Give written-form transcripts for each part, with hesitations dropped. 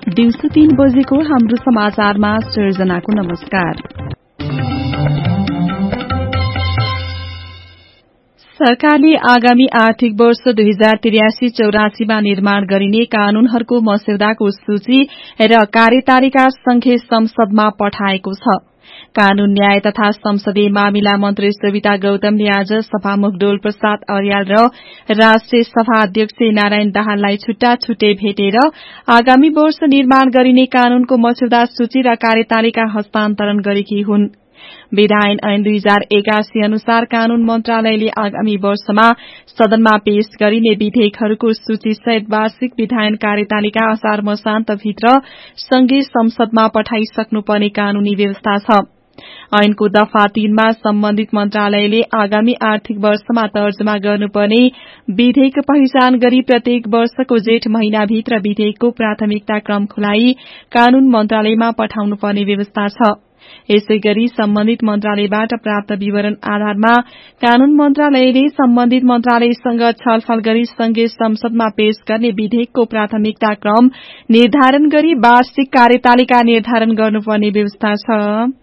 दिउँसो 3 बजेको हाम्रो समाचारमा सृजनाको नमस्कार। सरकारले आगामी आर्थिक वर्ष 2083-84 मा निर्माण गरिने कानूनहरूको मस्यौदाको सूची र कार्यतालिका संघीय संसदमा पठाएको छ। कानून न्याय तथा संसदीय मामिला मन्त्री सुविता गौतमले आज सभामुख डोल प्रसाद अर्याल र राष्ट्रिय सभा अध्यक्ष नारायण दाहाललाई छुट्टा छुट्टै भेटेर आगामी वर्ष निर्माण गरिने कानूनको मस्यौदा सूची र कार्यतालिका हस्तान्तरण गरेकी हुन्। विधायन ऐन 2081 अनुसार कानून मन्त्रालयले आगामी वर्षमा सदनमा पेश गरिने विधेयकहरूको सूची सहित वार्षिक विधायन कार्यतालिका असार मसान्तभित्र संघीय संसदमा पठाइसक्नुपर्ने कानूनी व्यवस्था छ। ऐनको दफा 3 मा सम्बन्धित मन्त्रालयले आगामी आर्थिक वर्षमा तर्जुमा गर्नुपर्ने विधेयक पहिचान गरी प्रत्येक वर्षको जेठ महिनाभित्र विधेयकको प्राथमिकता क्रम खुलाई कानून मन्त्रालयमा पठाउनुपर्ने व्यवस्था छ। यसैगरी सम्बन्धित मन्त्रालयबाट प्राप्त विवरण आधारमा कानून मन्त्रालयले सम्बन्धित मन्त्रालयसँग छलफल गरी संघीय संसदमा पेश गर्ने विधेयकको प्राथमिकता क्रम निर्धारण गरी वार्षिक कार्यतालिका निर्धारण गर्नुपर्ने व्यवस्था छ।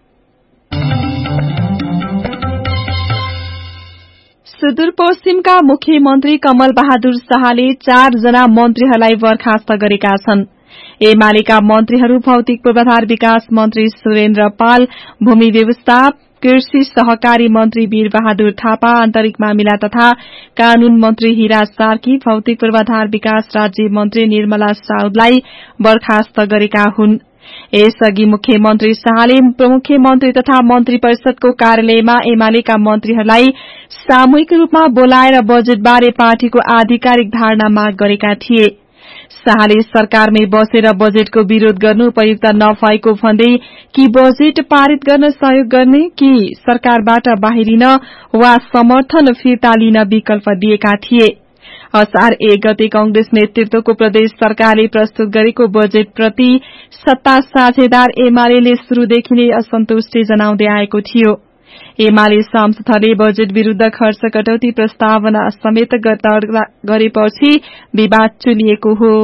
सुदूरपश्चिमका मुख्यमन्त्री कमल बहादुर शाहले 4 जना मन्त्रीहरूलाई बर्खास्त गरेका छन्। एमालेका मन्त्रीहरू भौतिक पूर्वाधार विकास मन्त्री सुरेन्द्र पाल, भूमि व्यवस्था कृषि सहकारी मन्त्री वीर बहादुर थापा, आन्तरिक मामिला तथा कानून मन्त्री हिरा सार्की, भौतिक पूर्वाधार विकास राज्य मन्त्री निर्मला साउदलाई बर्खास्त गरेका हुन्। यसअघि मुख्यमन्त्री शाहले मुख्यमन्त्री तथा मन्त्री परिषदको कार्यालयमा एमालेका मन्त्रीहरूलाई सामूहिक रूपमा बोलाएर बजेटबारे पार्टीको आधिकारिक धारणा माग गरेका थिए। शाहले सरकारमै बसेर बजेटको विरोध गर्नु उपयुक्त नभएको भन्दै कि बजेट पारित गर्न सहयोग गर्ने कि सरकारबाट बाहिरिन वा समर्थन फिर्ता लिन विकल्प दिएका थिए। असार 1 गते कांग्रेस नेतृत्वको प्रदेश सरकारले प्रस्तुत गरेको बजेटप्रति सत्ता साझेदार एमाले शुरूदेखि नै असन्तुष्टि जनाउँदै आएको थियो। एमाले सांसदहरूले बजेट विरूद्ध खर्च कटौती प्रस्तावना समेत गरेपछि विवाद चुलिएको हो।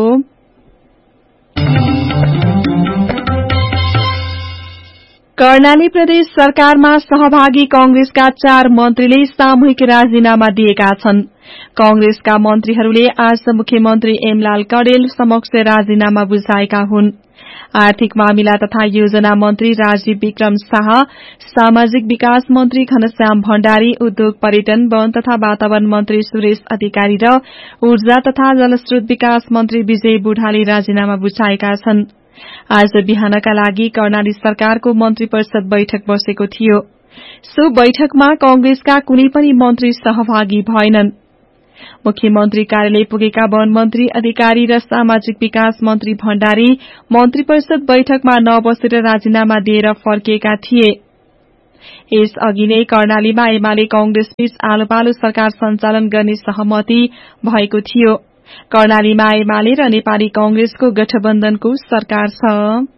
कर्णाली प्रदेश सरकारमा सहभागी कांग्रेसका 4 मन्त्रीले सामूहिक राजीनामा दिएका छन्। कांग्रेसका मन्त्रीहरूले आज मुख्यमन्त्री एमलाल कडेल समक्ष राजीनामा बुझाएका हुन्। आर्थिक मामिला तथा योजना मन्त्री राजीव विक्रम शाह, सामाजिक विकास मन्त्री घनश्याम भण्डारी, उद्योग पर्यटन वन तथा वातावरण मन्त्री सुरेश अधिकारी र ऊर्जा तथा जलस्रोत विकास मन्त्री विजय बुढाले राजीनामा बुझाएका छन्। आज बिहानका लागि कर्णाली सरकारको मन्त्री परिषद बैठक बसेको थियो। सो बैठकमा कांग्रेसका कुनै पनि मन्त्री सहभागी भएनन्। मुख्यमन्त्री कार्यालय पुगेका वन मन्त्री अधिकारी र सामाजिक विकास मन्त्री भण्डारी मन्त्री परिषद बैठकमा नबसेर राजीनामा दिएर फर्किएका थिए। यसअघि नै कर्णालीमा एमाले कांग्रेस बीच आलोपालो सरकार सञ्चालन गर्ने सहमति भएको थियो। कर्णालीमा एमाले र नेपाली कांग्रेसको गठबन्धनको सरकार छ।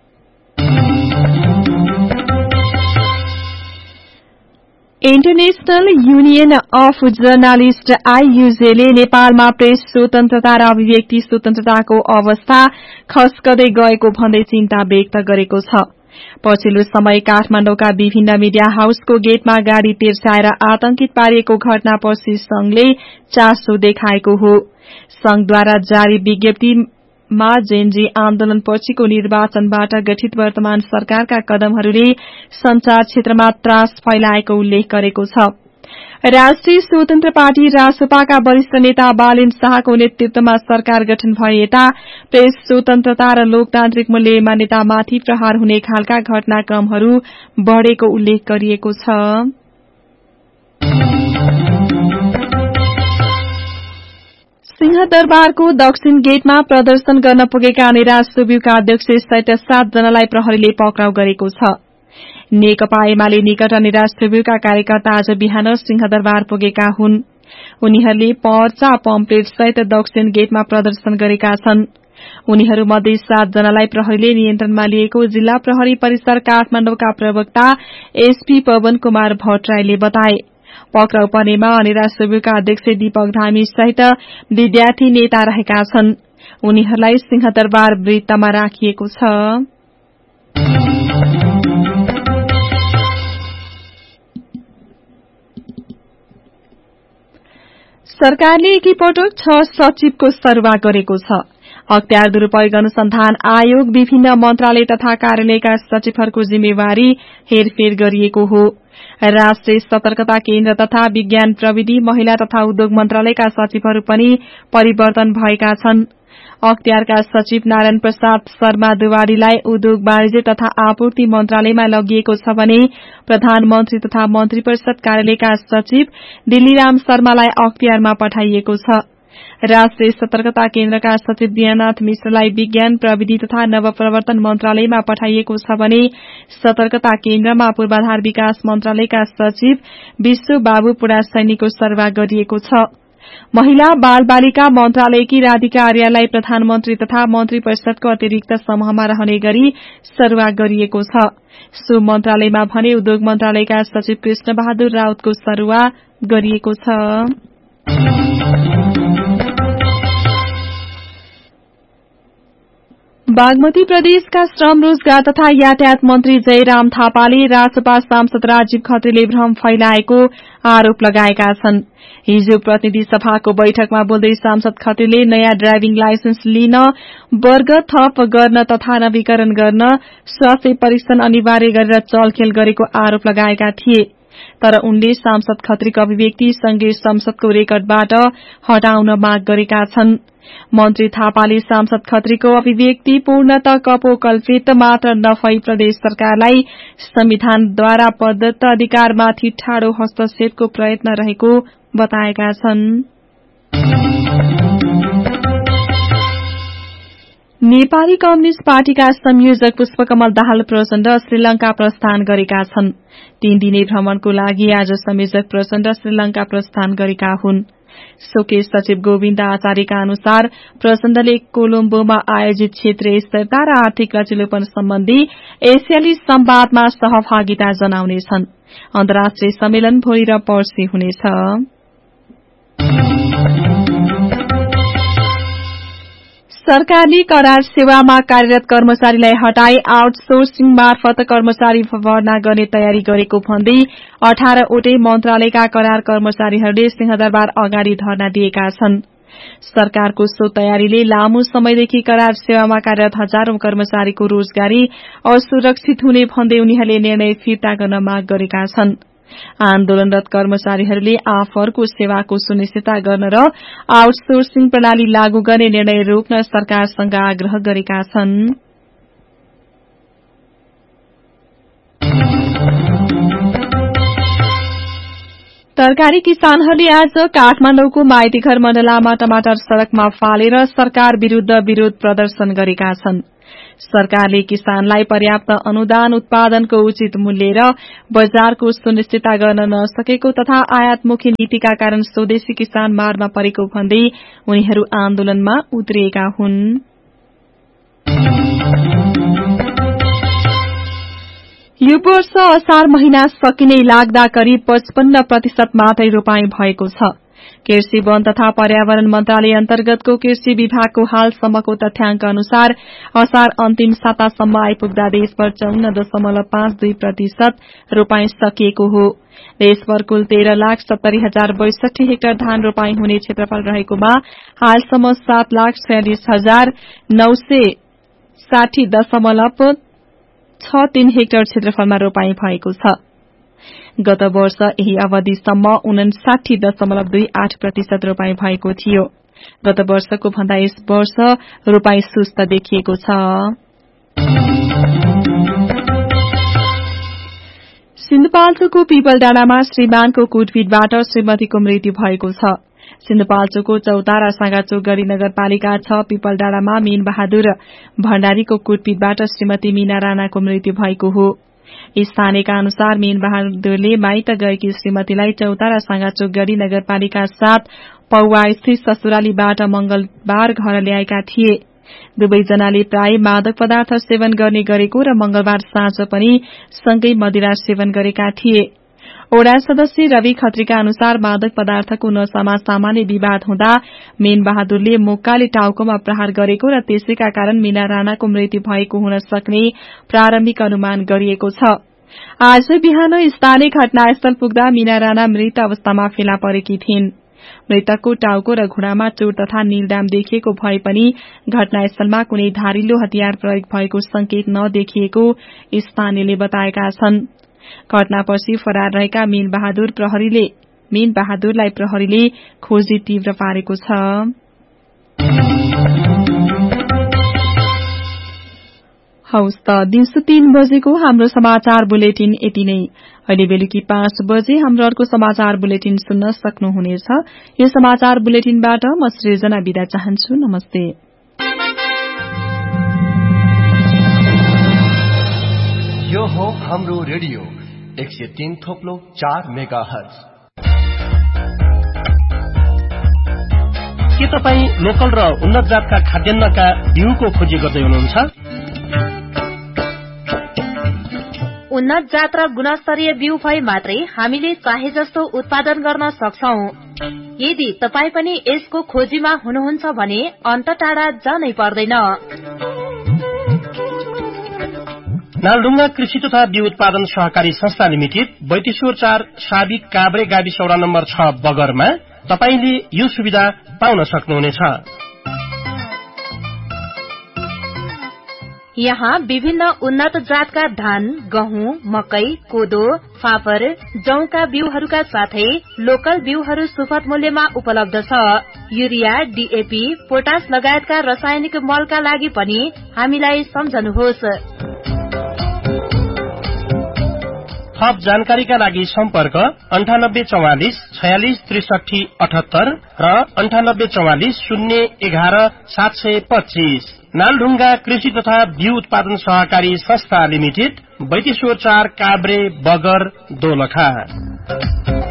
इन्टरनेशनल युनियन अफ जर्नालिस्ट आईयूजेले नेपालमा प्रेस स्वतन्त्रता र अभिव्यक्ति स्वतन्त्रताको अवस्था खस्कदै गएको भन्दै चिन्ता व्यक्त गरेको छ। पछिल्लो समय काठमाडौँका विभिन्न मिडिया हाउसको गेटमा गाड़ी तिर्साएर आतंकित पारिएको घटनापछि संघले चासो देखाएको हो। संघद्वारा जारी विज्ञप्तिमा जेनजी आन्दोलन पछिको निर्वाचनबाट गठित वर्तमान सरकारका कदमहरूले संचार क्षेत्रमा त्रास फैलाएको उल्लेख गरेको छ। राष्ट्रिय स्वतन्त्र पार्टी रासपाका वरिष्ठ नेता बालेन शाहको नेतृत्वमा सरकार गठन भए यता प्रेस स्वतन्त्रता र लोकतान्त्रिक मूल्य मान्यतामाथि प्रहार हुने खालका घटनाक्रमहरू बढ़ेको उल्लेख गरिएको छ। सिंहदरबारको दक्षिण गेटमा प्रदर्शन गर्न पुगेका निराश सुब्युका अध्यक्ष सहित 7 जनालाई प्रहरीले पक्राउ गरेको छ। नेकपा एमाले निकट निराश सुब्युका कार्यकर्ता आज बिहान सिंहदरबार पुगेका हुन्। उनीहरूले पर्चा पम्पलेट सहित दक्षिण गेटमा प्रदर्शन गरेका छन्। उनीहरूमध्ये 7 जनालाई प्रहरीले नियन्त्रणमा लिएको जिल्ला प्रहरी परिसर काठमाडौँका प्रवक्ता एसपी पवन कुमार भट्टराईले बताए। पक्राउ पर्नेमा निराश सुब्युका अध्यक्ष दीपक धामी सहित विद्यार्थी नेता रहेका छन्। उनीहरूलाई सिंहदरबार वृत्तमा राखिएको छ। सरकारले एकैपटक 6 सचिवको सरुवा गरेको छ। अख्तियार दुरूपयोग अनुसन्धान आयोग विभिन्न मन्त्रालय तथा कार्यालयका सचिवहरूको जिम्मेवारी हेरफेर गरिएको हो। राष्ट्रिय सतर्कता केन्द्र तथा विज्ञान प्रविधि महिला तथा उद्योग मन्त्रालयका सचिवहरू पनि परिवर्तन भएका छन्। अख्तियारका सचिव नारायण प्रसाद शर्मा दुवाडीलाई उद्योग वाणिज्य तथा आपूर्ति मन्त्रालयमा लगिएको छ भने प्रधानमन्त्री तथा मन्त्री परिषद कार्यालयका सचिव दिल्लीराम शर्मालाई अख्तियारमा पठाइएको छ। राष्ट्रिय सतर्कता केन्द्रका सचिव दीनानाथ मिश्रलाई विज्ञान प्रविधि तथा नवप्रवर्तन मन्त्रालयमा पठाइएको छ भने सतर्कता केन्द्रमा पूर्वाधार विकास मन्त्रालयका सचिव विश्व बाबु पुडासैनीको सरुवा गरिएको छ। महिला बाल बालिका मन्त्रालयकी राधिका आर्यालाई प्रधानमन्त्री तथा मन्त्री परिषदको अतिरिक्त समूहमा रहने गरी सरुवा गरिएको छ। सो मन्त्रालयमा भने उद्योग मन्त्रालयका सचिव कृष्ण बहादुर राउतको सरुवा गरिएको छ। बागमती प्रदेशका श्रम रोजगार तथा यातायात मन्त्री जयराम थापाले राजसभा सांसद राजीव खत्रीले भ्रम फैलाएको आरोप लगाएका छन्। हिजो प्रतिनिधि सभाको बैठकमा बोल्दै सांसद खत्रीले नयाँ ड्राइभिङ लाइसेन्स लिन, वर्ग थप गर्न तथा नवीकरण गर्न स्वास्थ्य परीक्षण अनिवार्य गरेर चलखेल गरेको आरोप लगाएका थिए। तर उनले सांसद खत्रीको अभिव्यक्ति संघीय संसदको रेकर्डबाट हटाउन माग गरेका छन्। मन्त्री थापाले सांसद खत्रीको अभिव्यक्ति पूर्णत कपोकल्पित मात्र नभई प्रदेश सरकारलाई संविधानद्वारा प्रदत्त अधिकारमाथि ठाडो हस्तक्षेपको प्रयत्न रहेको बताएका छन्। नेपाली कम्युनिष्ट पार्टीका संयोजक पुष्पकमल दाहाल प्रचण्ड श्रीलंका प्रस्थान गरेका छन्। 3 दिने भ्रमणको लागि आज संयोजक प्रचण्ड श्रीलंका प्रस्थान गरेका हुन्। शोकेश सचिव गोविन्द आचार्यका अनुसार प्रचण्डले कोलम्बोमा आयोजित क्षेत्रीय स्थिरता र आर्थिक लचिलोपन सम्बन्धी एसियाली संवादमा सहभागिता जनाउनेछन्। अन्तर्राष्ट्रिय सम्मेलन भोलि र पर्सि हुनेछ। सरकारले करार सेवामा कार्यरत कर्मचारीलाई हटाई आउटसोर्सिङ मार्फत कर्मचारी भर्ना गर्ने तयारी गरेको भन्दै 18 वटै मन्त्रालयका करार कर्मचारीहरूले सिंहदरबार अगाडि धरना दिएका छन्। सरकारको सो तयारीले लामो समयदेखि करार सेवामा कार्यरत हजारौं कर्मचारीको रोजगारी असुरक्षित हुने भन्दै उनीहरूले निर्णय फिर्ता गर्न माग गरेका छन्। आन्दोलनरत कर्मचारीहरूले आफूहरूको सेवाको सुनिश्चितता गर्न र आउटसोर्सिङ प्रणाली लागू गर्ने निर्णय रोक्न सरकारसँग आग्रह गरेका छन्। तरकारी किसानहरूले आज काठमाडौँको माइतीघर मण्डलामा टमाटर सड़कमा फालेर सरकार विरूद्ध विरोध प्रदर्शन गरेका छन्। सरकारले किसानलाई पर्याप्त अनुदान, उत्पादनको उचित मूल्य र बजारको सुनिश्चितता गर्न नसकेको तथा आयातमुखी नीतिका कारण स्वदेशी किसान मारमा परेको भन्दै उनीहरू आन्दोलनमा उत्रिएका हुन्। यो वर्ष असार महिना सकिनै लाग्दा करिब 55% मात्रै रोपाई भएको छ। कृषि वन तथा पर्यावरण मन्त्रालय अन्तर्गतको कृषि विभागको हालसम्मको तथ्याङ्क अनुसार असार अन्तिम सातासम्म आइपुग्दा देशभर 54.52% रोपाई सकिएको हो। देशभर कुल 13,70,062 हेक्टर धान रोपाई हुने क्षेत्रफल रहेकोमा हालसम्म 7,46,960.63 हेक्टर क्षेत्रफलमा रोपाई भएको छ। गत वर्ष यही अवधिसम्म 59.28% रोपाई भएको थियो। गत वर्षको भन्दा यस वर्ष रोपाई सुस्त देखिएको छ। सिन्धुपाल्चोकको पिपलडाँडामा श्रीमानको कुटपिटबाट श्रीमतीको मृत्यु भएको छ। सिन्धुपाल्चोकको चौतारा साँगाचोक गरी नगरपालिका 6 पिपलडाँडामा मीन बहादुर भण्डारीको कुटपिटबाट श्रीमती मीना राणाको मृत्यु भएको हो। स्थानीयका अनुसार मीन बहादुरले माइत गएकी श्रीमतीलाई चौतारा साँगाचोक गरी नगरपालिका 7 पौवा स्थित ससुरालीबाट मंगलबार घर ल्याएका थिए। दुवैजनाले प्राय मादक पदार्थ सेवन गर्ने गरेको र मंगलबार साँझ पनि सँगै मदिरा सेवन गरेका थिए। वडा सदस्य रवि खत्रीका अनुसार मादक पदार्थको नशामा सामान्य विवाद हुँदा मेन बहादुरले मुक्काले टाउकोमा प्रहार गरेको र त्यसैका कारण मीना राणाको मृत्यु भएको हुन सक्ने प्रारम्भिक अनुमान गरिएको छ। आज बिहान स्थानीय घटनास्थल पुग्दा मीना राणा मृत अवस्थामा फेला परेकी थिइन्। मृतकको टाउको र घुँडामा चोट तथा नीलडाम देखिएको भए पनि घटनास्थलमा कुनै धारिलो हतियार प्रयोग भएको संकेत नदेखिएको स्थानीयले बताएका छन्। घटनापछि फरार रहेका मीन बहादुरलाई प्रहरीले खोजी तीव्र पारेको छ। हौस् त दिउँसो 3 बजेको हाम्रो समाचार बुलेटिन यति नै। अहिले बेलुकी 5 बजे हाम्रो अर्को समाचार बुलेटिन सुन्न सक्नुहुनेछ। यो समाचार बुलेटिनबाट म सृजना बिदा चाहन्छु। नमस्ते। यो हो हाम्रो रेडियो 103.4 मेगाहर्ज। के तपाईँ लोकल र उन्नत जातका खाद्यान्नका बिउको खोजी गर्दै हुनुहुन्छ? उन्नत जात र गुणस्तरीय बिउ भए मात्रै हामीले चाहे जस्तो उत्पादन गर्न सक्छौं। यदि तपाई पनि यसको खोजीमा हुनुहुन्छ भने अन्त टाढा जानै पर्दैन। नालढुङ्गा कृषि तथा बिउ उत्पादन सहकारी संस्था लिमिटेड 3204 साबिक काभ्रे गाविस वडा नम्बर 6 बगरमा तपाईले यो सुविधा पाउन सक्नुहुनेछ। यहाँ विभिन्न उन्नत जातका धान, गहुँ, मकै, कोदो, फापर, जौका बिउहरूका साथै लोकल बिउहरू सुपथ मूल्यमा उपलब्ध छ। युरिया, डीएपी, पोटास लगायतका रासायनिक मलका लागि पनि हामीलाई सम्झनुहोस्। थप जानकारीका लागि सम्पर्क 9844 46 63 78 र 9844 011 725। नालढुङ्गा कृषि तथा बिउ उत्पादन सहकारी संस्था लिमिटेड 3204 काभ्रे बगर दोलखा।